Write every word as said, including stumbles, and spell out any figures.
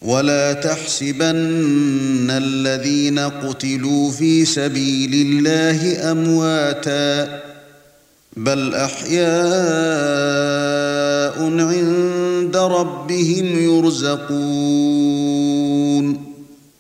ولا تحسبن الذين قتلوا في سبيل الله أمواتا بل أحياء عند ربهم يرزقون